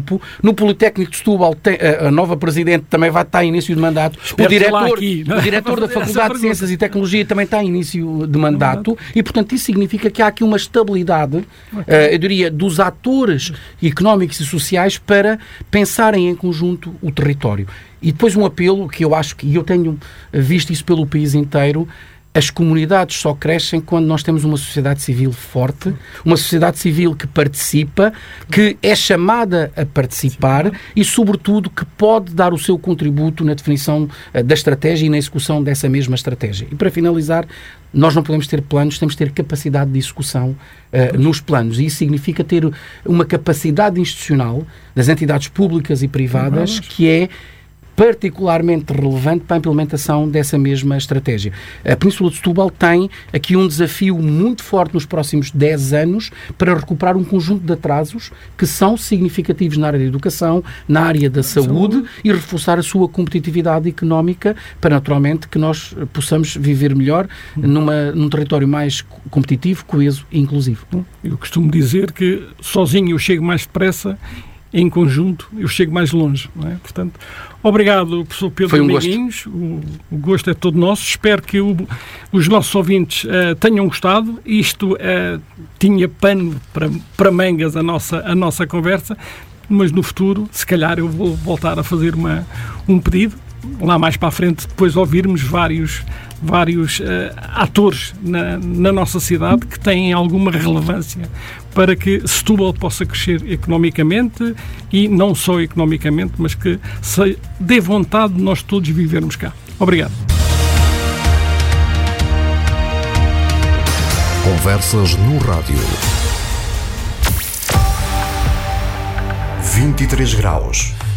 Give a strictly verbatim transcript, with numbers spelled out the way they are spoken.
grupo. No Politécnico de Setúbal, tem, a, a nova presidente também vai estar em início de mandato. O diretor, aqui, o diretor da Faculdade de Ciências e Tecnologia também está em início de mandato. E, portanto, isso significa que há aqui uma estabilidade, okay. uh, eu diria, dos atores económicos e sociais para pensarem em conjunto o território. E depois um apelo que eu acho que, e eu tenho visto isso pelo país inteiro, as comunidades só crescem quando nós temos uma sociedade civil forte, uma sociedade civil que participa, que é chamada a participar e, sobretudo, que pode dar o seu contributo na definição uh, da estratégia e na execução dessa mesma estratégia. E, para finalizar, nós não podemos ter planos, temos que ter capacidade de execução uh, nos planos. E isso significa ter uma capacidade institucional das entidades públicas e privadas que é particularmente relevante para a implementação dessa mesma estratégia. A Península de Setúbal tem aqui um desafio muito forte nos próximos dez anos para recuperar um conjunto de atrasos que são significativos na área da educação, na área da saúde e reforçar a sua competitividade económica para, naturalmente, que nós possamos viver melhor numa, num território mais competitivo, coeso e inclusivo. Eu costumo dizer que sozinho eu chego mais depressa, em conjunto eu chego mais longe, não é? Portanto, obrigado, professor Pedro um Dominguinhos, o, o gosto é todo nosso, espero que o, os nossos ouvintes uh, tenham gostado. Isto uh, tinha pano para, para mangas a nossa, a nossa conversa, mas no futuro, se calhar eu vou voltar a fazer uma, um pedido, lá mais para a frente, depois de ouvirmos vários, vários uh, atores na, na nossa cidade que têm alguma relevância para que Setúbal possa crescer economicamente e não só economicamente, mas que se dê vontade de nós todos vivermos cá. Obrigado. Conversas no rádio. vinte e três graus.